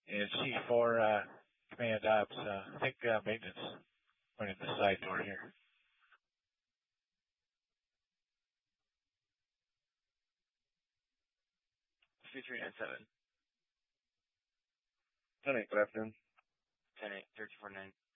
And C4 command ops, I think maintenance went in the side door here. C397. 10-8, good afternoon. 10-8, 34-9.